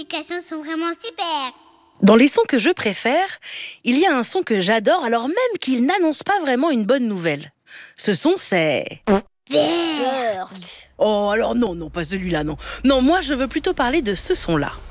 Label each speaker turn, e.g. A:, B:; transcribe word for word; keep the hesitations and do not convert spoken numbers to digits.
A: Les applications sont vraiment super.
B: Dans les sons que je préfère, il y a un son que j'adore alors même qu'il n'annonce pas vraiment une bonne nouvelle. Ce son, c'est...
A: Berk.
B: Oh, alors non, non, pas celui-là, non. Non, moi, je veux plutôt parler de ce son-là.